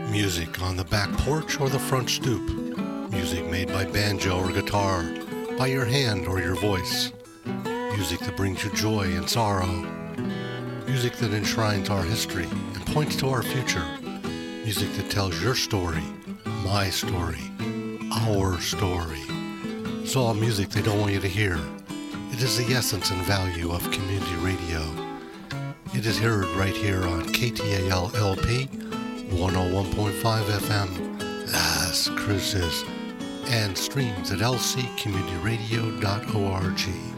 Music on the back porch or the front stoop. Music made by banjo or guitar, by your hand or your voice. Music that brings you joy and sorrow. Music that enshrines our history and points to our future. Music that tells your story, my story, our story. It's all music they don't want you to hear. It is the essence and value of community radio. It is heard right here on KTAL LP, 101.5 FM, Las Cruces, and streams at lccommunityradio.org.